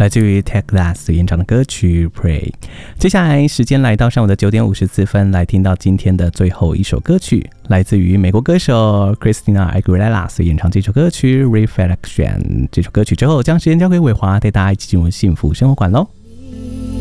来自于 Tekla 所演唱的歌曲 Pray。 接下来时间来到上午的9点54分，来听到今天的最后一首歌曲，来自于美国歌手 Christina Aguilera 所演唱这首歌曲 Reflection。 这首歌曲之后，将时间交给伟华，带大家一起进入幸福生活馆咯。